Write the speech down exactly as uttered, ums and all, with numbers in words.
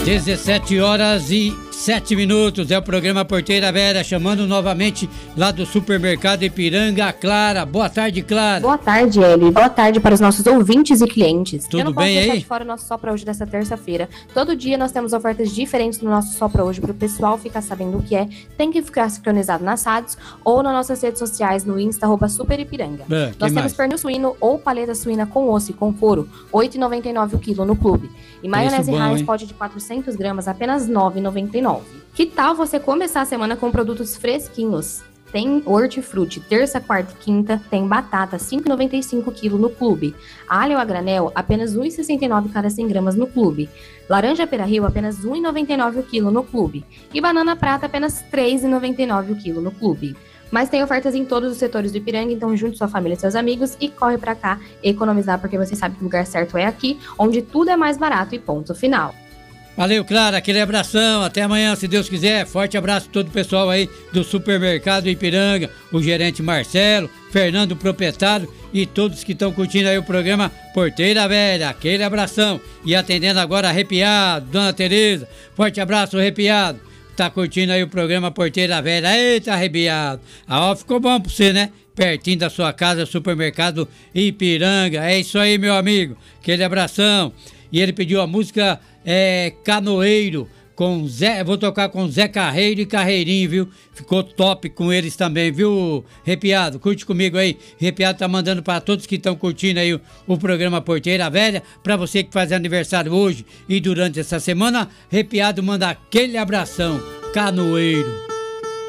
dezessete horas e sete minutos, é o programa Porteira Velha, chamando novamente lá do supermercado Ipiranga, a Clara. Boa tarde, Clara. Boa tarde, Eli. Boa tarde para os nossos ouvintes e clientes. Tudo Eu não bem posso deixar aí? de fora o nosso Só Pra Hoje dessa terça-feira. Todo dia nós temos ofertas diferentes no nosso Só Pra Hoje, para o pessoal ficar sabendo o que é. Tem que ficar sincronizado nas rádios ou nas nossas redes sociais, no Insta, arroba Super Ipiranga. É, nós temos mais? pernil suíno ou paleta suína com osso e com couro, oito reais e noventa e nove centavos o quilo no clube. E maionese bom, Heinz hein? pote de quatrocentas gramas, apenas nove reais e noventa e nove centavos. Que tal você começar a semana com produtos fresquinhos? Tem hortifruti, terça, quarta e quinta, tem batata, cinco reais e noventa e cinco centavos o quilo no clube. Alho a granel, apenas um real e sessenta e nove centavos cada cem gramas no clube. Laranja pera-rio, apenas um real e noventa e nove centavos o quilo no clube. E banana prata, apenas três reais e noventa e nove centavos o quilo no clube. Mas tem ofertas em todos os setores do Ipiranga, então junte sua família e seus amigos e corre pra cá economizar, porque você sabe que o lugar certo é aqui, onde tudo é mais barato e ponto final. Valeu, Clara, aquele abração, até amanhã, se Deus quiser. Forte abraço a todo o pessoal aí do supermercado Ipiranga, o gerente Marcelo, Fernando, proprietário, e todos que estão curtindo aí o programa Porteira Velha. Aquele abração. E atendendo agora Arrepiado, Dona Tereza. Forte abraço, Arrepiado. Tá curtindo aí o programa Porteira Velha. Eita, Arrepiado. Ah, ó, ficou bom pra você, né? Pertinho da sua casa, supermercado Ipiranga. É isso aí, meu amigo. Aquele abração. E ele pediu a música é, Canoeiro, com Zé, vou tocar com Zé Carreiro e Carreirinho, viu? Ficou top com eles também, viu, Arrepiado? Curte comigo aí. Arrepiado tá mandando para todos que estão curtindo aí o, o programa Porteira Velha. Para você que faz aniversário hoje e durante essa semana, Arrepiado manda aquele abração, Canoeiro.